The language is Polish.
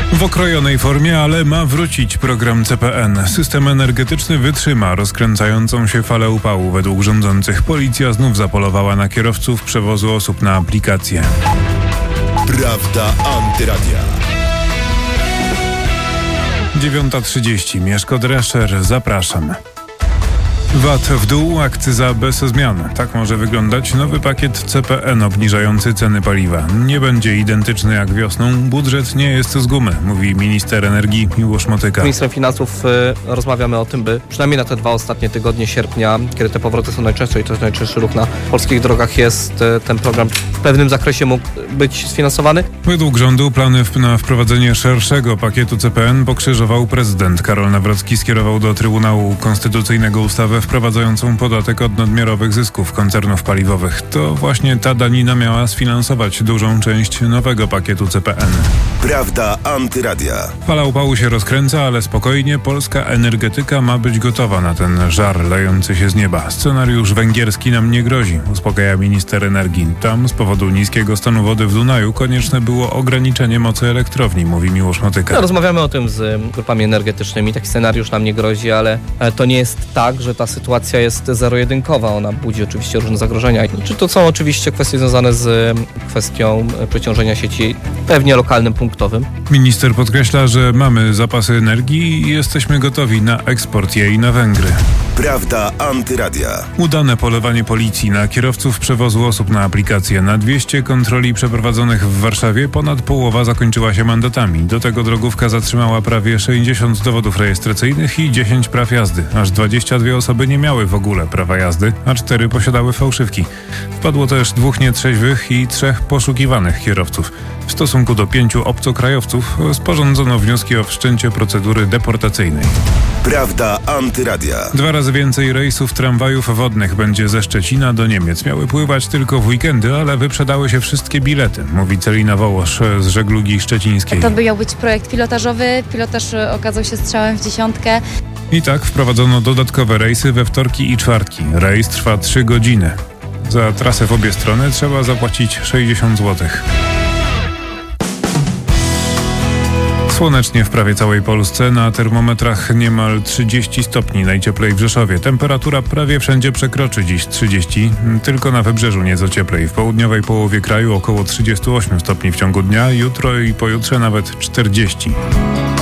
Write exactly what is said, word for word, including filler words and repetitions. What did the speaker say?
W okrojonej formie, ale ma wrócić program C P N. System energetyczny wytrzyma rozkręcającą się falę upału. Według rządzących policja znów zapolowała na kierowców przewozu osób na aplikację. Prawda Antyradia. dziewiąta trzydzieści. Mieszko Drescher. Zapraszam. V A T w dół, akcyza bez zmian. Tak może wyglądać nowy pakiet C P N obniżający ceny paliwa. Nie będzie identyczny jak wiosną. Budżet nie jest z gumy, mówi minister energii Miłosz Motyka. Z ministrem finansów y, rozmawiamy o tym, by przynajmniej na te dwa ostatnie tygodnie sierpnia, kiedy te powroty są najczęstsze i to jest najczęstszy ruch na polskich drogach, jest y, ten program w pewnym zakresie mógł być sfinansowany. Według rządu plany na wprowadzenie szerszego pakietu C P N pokrzyżował prezydent. Karol Nawrocki skierował do Trybunału Konstytucyjnego ustawę wprowadzającą podatek od nadmiarowych zysków koncernów paliwowych. To właśnie ta danina miała sfinansować dużą część nowego pakietu C P N. Prawda Antyradia. Fala upału się rozkręca, ale spokojnie, polska energetyka ma być gotowa na ten żar lejący się z nieba. Scenariusz węgierski nam nie grozi, uspokaja minister energii. Tam z powodu niskiego stanu wody w Dunaju konieczne było ograniczenie mocy elektrowni, mówi Miłosz Motyka. No, rozmawiamy o tym z grupami energetycznymi. Taki scenariusz nam nie grozi, ale to nie jest tak, że ta sytuacja jest zero-jedynkowa. Ona budzi oczywiście różne zagrożenia. Czy to są oczywiście kwestie związane z kwestią przeciążenia sieci, pewnie lokalnym, punktowym. Minister podkreśla, że mamy zapasy energii i jesteśmy gotowi na eksport jej na Węgry. Prawda Antyradia. Udane polowanie policji na kierowców przewozu osób na aplikację. Na dwieście kontroli przeprowadzonych w Warszawie ponad połowa zakończyła się mandatami. Do tego drogówka zatrzymała prawie sześćdziesiąt dowodów rejestracyjnych i dziesięć praw jazdy. Aż dwadzieścia dwie osoby nie miały w ogóle prawa jazdy, a cztery posiadały fałszywki. Wpadło też dwóch nietrzeźwych i trzech poszukiwanych kierowców. W stosunku do pięciu obcokrajowców sporządzono wnioski o wszczęcie procedury deportacyjnej. Prawda Antyradia. Dwa razy więcej rejsów tramwajów wodnych będzie ze Szczecina do Niemiec. Miały pływać tylko w weekendy, ale wyprzedały się wszystkie bilety, mówi Celina Wołosz z żeglugi szczecińskiej. To by miał być projekt pilotażowy. Pilotaż okazał się strzałem w dziesiątkę. I tak wprowadzono dodatkowe rejsy we wtorki i czwartki. Rejs trwa trzy godziny. Za trasę w obie strony trzeba zapłacić sześćdziesiąt złotych. Słonecznie w prawie całej Polsce, na termometrach niemal trzydzieści stopni, najcieplej w Rzeszowie. Temperatura prawie wszędzie przekroczy dziś trzydzieści, tylko na wybrzeżu nieco cieplej. W południowej połowie kraju około trzydzieści osiem stopni w ciągu dnia, jutro i pojutrze nawet czterdzieści.